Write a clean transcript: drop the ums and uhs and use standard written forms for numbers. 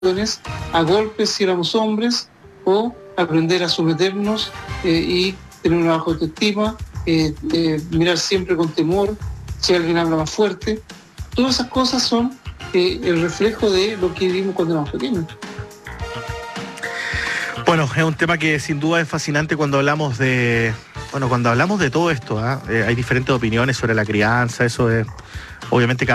a golpes si éramos hombres, o aprender a someternos y tener una baja autoestima, mirar siempre con temor si alguien habla más fuerte. Todas esas cosas son el reflejo de lo que vivimos cuando éramos pequeños. Bueno, es un tema que sin duda es fascinante cuando hablamos de todo esto. Hay diferentes opiniones sobre la crianza, eso es obviamente